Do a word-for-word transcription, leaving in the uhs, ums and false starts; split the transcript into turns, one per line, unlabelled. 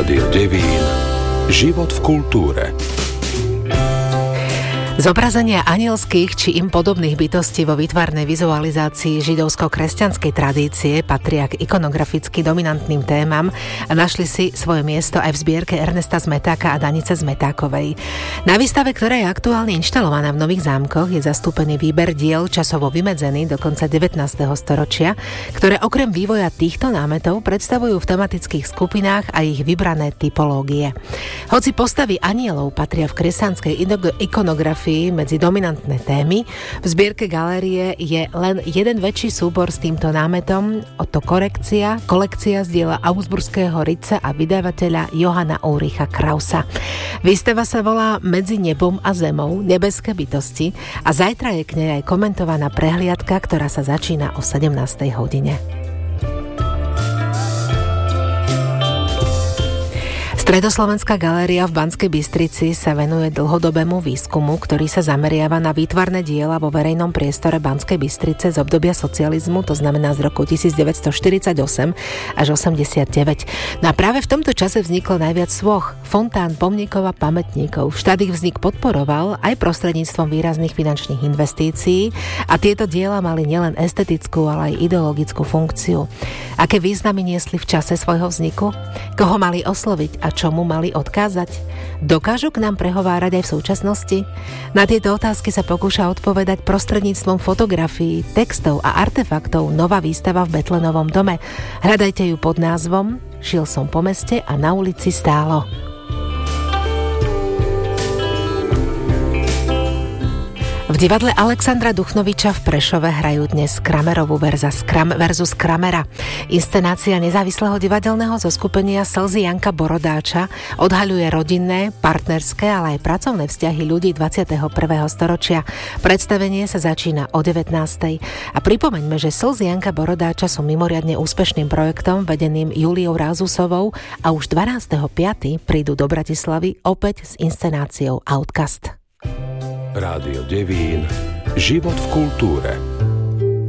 Rádio Devín. Život v kultúre.
Zobrazenia anielských či im podobných bytostí vo výtvarnej vizualizácii židovsko-kresťanskej tradície patria k ikonograficky dominantným témam a našli si svoje miesto aj v zbierke Ernesta Zmetáka a Danice Zmetákovej. Na výstave, ktorá je aktuálne inštalovaná v Nových Zámkoch, je zastúpený výber diel časovo vymedzený do konca devätnásteho storočia, ktoré okrem vývoja týchto námetov predstavujú v tematických skupinách a ich vybrané typológie. Hoci postavy anielov patria v kresťanskej ikonografii medzi dominantné témy, v zbierke galérie je len jeden väčší súbor s týmto námetom, oto korekcia, kolekcia z diela augsburského rytca a vydavateľa Johana Ulricha Krausa. Výstava sa volá Medzi nebom a zemou, nebeské bytosti a zajtra je k nej aj komentovaná prehliadka, ktorá sa začína o sedemnástej hodine. Stredoslovenská galéria v Banskej Bystrici sa venuje dlhodobému výskumu, ktorý sa zameriava na výtvarné diela vo verejnom priestore Banskej Bystrice z obdobia socializmu, to znamená z roku devätnásťstoštyridsaťosem až osemdesiatdeväť. No a práve v tomto čase vzniklo najviac svoch, fontán, pomníkov a pamätníkov. Štát ich vznik podporoval aj prostredníctvom výrazných finančných investícií a tieto diela mali nielen estetickú, ale aj ideologickú funkciu. Aké významy niesli v čase svojho vzniku? Koho mali osloviť a čomu mali odkázať? Dokážu k nám prehovárať aj v súčasnosti? Na tieto otázky sa pokúša odpovedať prostredníctvom fotografií, textov a artefaktov nová výstava v Betlenovom dome. Hľadajte ju pod názvom Šil som po meste a na ulici stálo. V divadle Alexandra Duchnoviča v Prešove hrajú dnes Kramerovú verzus Kramera. Inscenácia nezávislého divadelného zoskupenia Slzy Janka Borodáča odhaľuje rodinné, partnerské, ale aj pracovné vzťahy ľudí dvadsiateho prvého storočia. Predstavenie sa začína o devätnástej. A pripomeňme, že Slzy Janka Borodáča sú mimoriadne úspešným projektom vedeným Juliou Rázusovou a už dvanásteho piateho prídu do Bratislavy opäť s inscenáciou Outcast.
Rádio Devín. Život v kultúre.